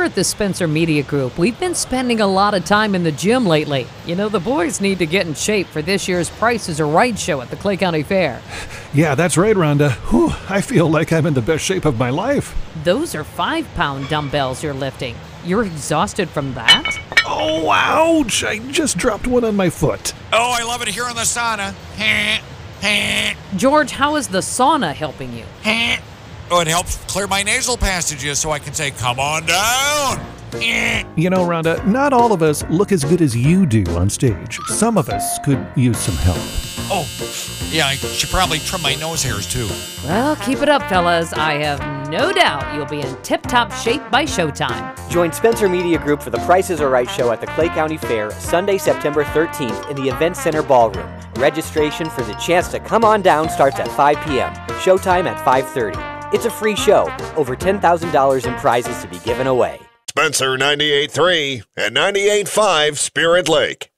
at the Spencer Media Group, we've been spending a lot of time in the gym lately. You know, the boys need to get in shape for this year's Price is Right show at the Clay County Fair. Yeah, that's right, Rhonda. Whew, I feel like I'm in the best shape of my life. Those are 5-pound dumbbells you're lifting. You're exhausted from that? Oh, ouch! I just dropped one on my foot. Oh, I love it here in the sauna. George, how is the sauna helping you? Oh, it helps clear my nasal passages so I can say, come on down. You know, Rhonda, not all of us look as good as you do on stage. Some of us could use some help. Oh, yeah, I should probably trim my nose hairs too. Well, keep it up, fellas. I have no doubt you'll be in tip-top shape by showtime. Join Spencer Media Group for the Price is Right show at the Clay County Fair, Sunday, September 13th in the Event Center Ballroom. Registration for the chance to come on down starts at 5 p.m. Showtime at 5:30. It's a free show. Over $10,000 in prizes to be given away. Spencer 98.3 and 98.5 Spirit Lake.